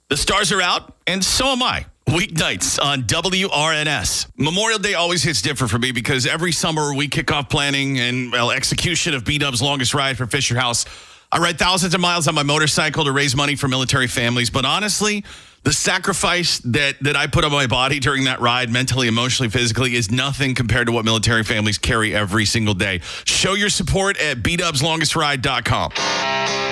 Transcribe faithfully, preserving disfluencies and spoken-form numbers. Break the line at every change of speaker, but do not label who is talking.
The stars are out, and so am I. Weeknights on W R N S. Memorial Day always hits different for me because every summer we kick off planning and well, execution of B-Dub's longest ride for Fisher House. I ride thousands of miles on my motorcycle to raise money for military families. But honestly, the sacrifice that, that I put on my body during that ride, mentally, emotionally, physically, is nothing compared to what military families carry every single day. Show your support at B dubs longest ride dot com.